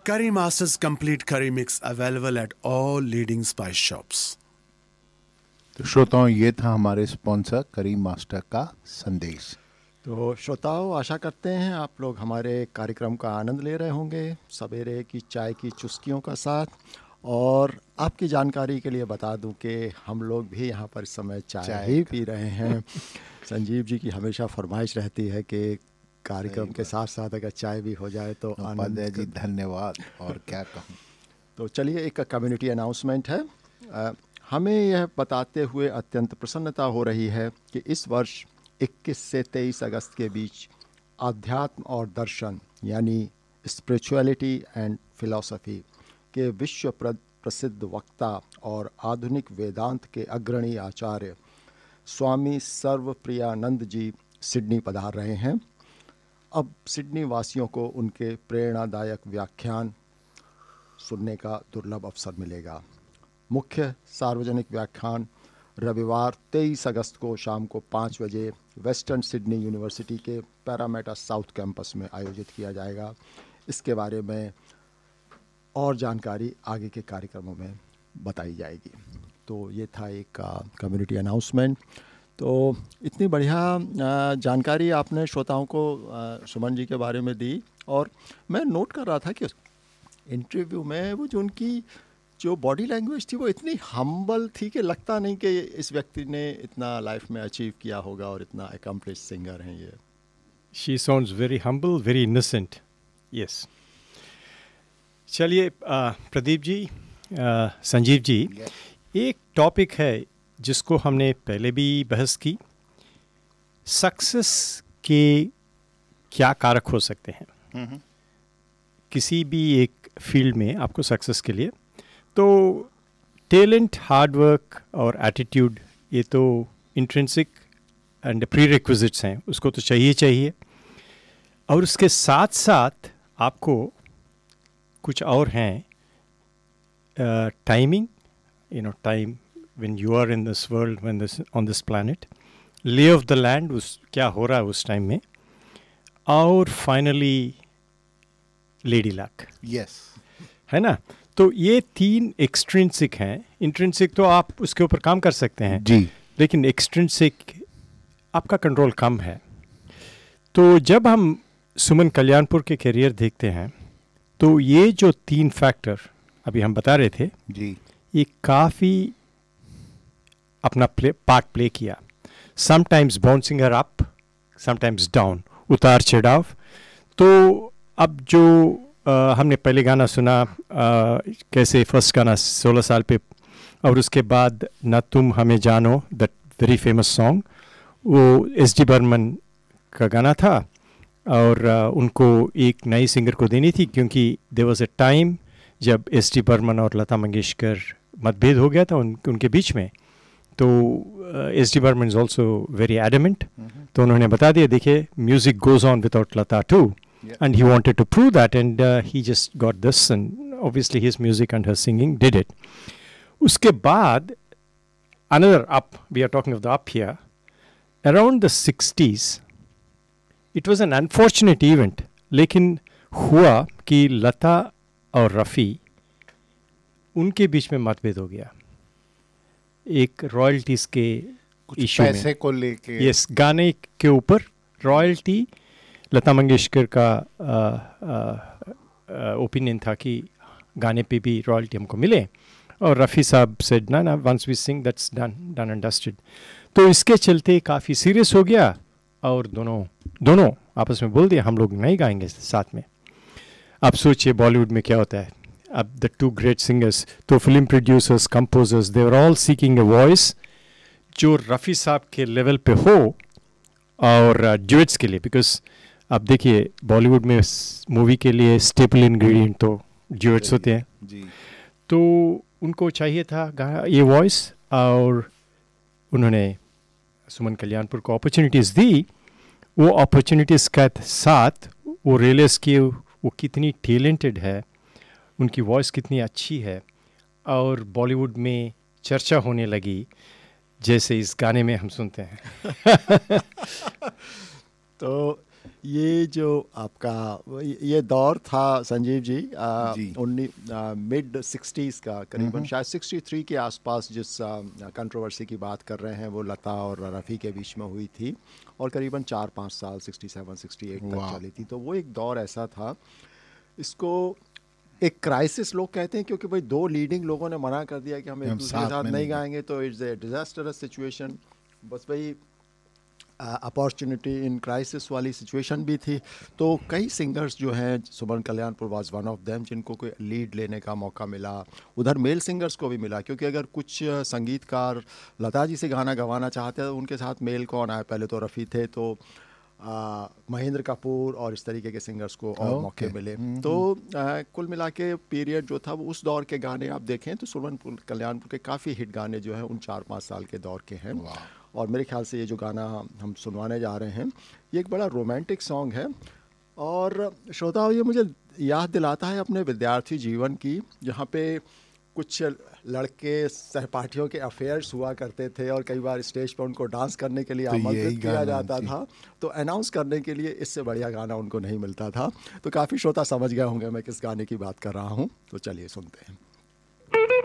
Curry Master's complete curry mix available at all leading spice shops. तो श्रोताओं, ये था हमारे स्पॉन्सर करी मास्टर का संदेश। तो श्रोताओं, आशा करते हैं आप लोग हमारे कार्यक्रम का आनंद ले रहे होंगे सवेरे की चाय की चुस्कियों का साथ। और आपकी जानकारी के लिए बता दूं कि हम लोग भी यहाँ पर इस समय चाय ही पी रहे हैं। संजीव जी की हमेशा फरमाइश रहती है कि कार्यक्रम के साथ साथ अगर चाय भी हो जाए तो आनंद जी, धन्यवाद। और क्या कहूँ। तो चलिए, एक कम्युनिटी अनाउंसमेंट है। हमें यह बताते हुए अत्यंत प्रसन्नता हो रही है कि इस वर्ष 21 से 23 अगस्त के बीच अध्यात्म और दर्शन यानी स्पिरिचुअलिटी एंड फिलॉसफी के विश्व प्रसिद्ध वक्ता और आधुनिक वेदांत के अग्रणी आचार्य स्वामी सर्वप्रियानंद जी सिडनी पधार रहे हैं। अब सिडनी वासियों को उनके प्रेरणादायक व्याख्यान सुनने का दुर्लभ अवसर मिलेगा। मुख्य सार्वजनिक व्याख्यान रविवार 23 अगस्त को शाम को 5 बजे वेस्टर्न सिडनी यूनिवर्सिटी के पैरामेटा साउथ कैंपस में आयोजित किया जाएगा। इसके बारे में और जानकारी आगे के कार्यक्रमों में बताई जाएगी। तो ये था एक कम्युनिटी अनाउंसमेंट। तो इतनी बढ़िया जानकारी आपने श्रोताओं को सुमन जी के बारे में दी। और मैं नोट कर रहा था कि इंटरव्यू में वो जो उनकी जो बॉडी लैंग्वेज थी वो इतनी हम्बल थी कि लगता नहीं कि इस व्यक्ति ने इतना लाइफ में अचीव किया होगा और इतना अकम्प्लिश सिंगर हैं ये। She sounds very humble, very innocent. Yes. चलिए प्रदीप जी, संजीव जी, एक टॉपिक है जिसको हमने पहले भी बहस की। सक्सेस के क्या कारक हो सकते हैं किसी भी एक फील्ड में आपको सक्सेस के लिए। तो टैलेंट, हार्ड वर्क और एटीट्यूड, ये तो इंट्रिंसिक एंड प्री रिक्विजिट्स हैं, उसको तो चाहिए। और उसके साथ साथ आपको कुछ और हैं, timing, time when you are in this world, on this planet, lay of the land, उस क्या हो रहा है उस टाइम में, और फाइनली लेडी लक। यस, है ना। तो ये 3 एक्सट्रिंसिक हैं। इंट्रिंसिक तो आप उसके ऊपर काम कर सकते हैं जी, लेकिन एक्सट्रिंसिक आपका कंट्रोल कम है। तो जब हम सुमन कल्याणपुर के करियर देखते हैं तो ये जो 3 फैक्टर अभी हम बता रहे थे जी, ये काफ़ी अपना पार्ट प्ले किया। Sometimes bouncing her up, sometimes down, उतार चढ़ाव। तो अब जो हमने पहले गाना सुना, कैसे फर्स्ट गाना 16 साल पे, और उसके बाद ना तुम हमें जानो, दैट वेरी फेमस सॉन्ग, वो एस डी बर्मन का गाना था। और उनको एक नई सिंगर को देनी थी क्योंकि देयर वाज अ टाइम जब एस डी बर्मन और लता मंगेशकर मतभेद हो गया था उनके बीच में। तो S D Burman is also very adamant. तो उन्होंने बता दिया, देखिए music goes on without Lata to, and he wanted to prove that, and he just got this, and obviously his music and her singing did it. उसके बाद another up, we are talking of the up here, around the 60s, it was an unfortunate event, लेकिन हुआ कि लता और रफ़ी, उनके बीच में मतभेद हो गया एक रॉयल्टीज़ के इशू में, पैसे को लेके। यस, गाने के ऊपर रॉयल्टी। लता मंगेशकर का ओपिनियन था कि गाने पे भी रॉयल्टी हमको मिले, और रफ़ी साहब सेड ना, once we sing that's done and dusted. तो इसके चलते काफ़ी सीरियस हो गया और दोनों आपस में बोल दिया हम लोग नहीं गाएंगे साथ में। अब सोचिए बॉलीवुड में क्या होता है। अब द 2 ग्रेट सिंगर्स, तो film producers, composers, they are all seeking a voice जो रफ़ी साहब के लेवल पे हो और ड्यूएट्स के लिए, बिकॉज अब देखिए बॉलीवुड में मूवी के लिए स्टेपल इंग्रेडिएंट तो ड्यूएट्स होते हैं जी। तो उनको चाहिए था ये वॉइस, और उन्होंने सुमन कल्याणपुर को अपॉर्चुनिटीज़ दी। वो अपॉर्चुनिटीज़ के साथ वो रियलाइज़ किए वो कितनी टैलेंटेड है, उनकी वॉइस कितनी अच्छी है, और बॉलीवुड में चर्चा होने लगी जैसे इस गाने में हम सुनते हैं। तो ये जो आपका ये दौर था संजीव जी, जी। मिड 60s का, करीबन शायद 63 के आसपास जिस कंट्रोवर्सी की बात कर रहे हैं वो लता और रफ़ी के बीच में हुई थी और करीबन 4-5 साल 67 68 तक चली थी। तो वो एक दौर ऐसा था, इसको एक क्राइसिस लोग कहते हैं क्योंकि भाई दो लीडिंग लोगों ने मना कर दिया कि हम एक दूसरे के साथ नहीं गाएंगे, तो इट्स ए डिजास्टरस सिचुएशन। बस भाई अपॉर्चुनिटी इन क्राइसिस वाली सिचुएशन भी थी। तो कई सिंगर्स जो हैं, Suman Kalyanpur was one of them, जिनको कोई लीड लेने का मौका मिला। उधर मेल सिंगर्स को भी मिला, क्योंकि अगर कुछ संगीतकार लता जी से गाना गवाना चाहते हैं तो उनके साथ मेल कौन आए, पहले तो रफ़ी थे, तो महेंद्र कपूर और इस तरीके के सिंगर्स को और मौके मिले। तो कुल मिला के पीरियड जो था वो उस दौर के गाने आप देखें तो सुमन कल्याणपुर के काफ़ी हिट गाने जो हैं उन 4-5 साल के दौर के हैं। और मेरे ख्याल से ये जो गाना हम सुनवाने जा रहे हैं ये एक बड़ा रोमांटिक सॉन्ग है और श्रोताओं ये मुझे याद दिलाता है अपने विद्यार्थी जीवन की, जहाँ पे कुछ लड़के सहपाठियों के अफेयर्स हुआ करते थे और कई बार स्टेज पर उनको डांस करने के लिए आमंत्रित किया जाता था, तो अनाउंस करने के लिए इससे बढ़िया गाना उनको नहीं मिलता था। तो काफ़ी श्रोता समझ गए होंगे मैं किस गाने की बात कर रहा हूँ, तो चलिए सुनते हैं।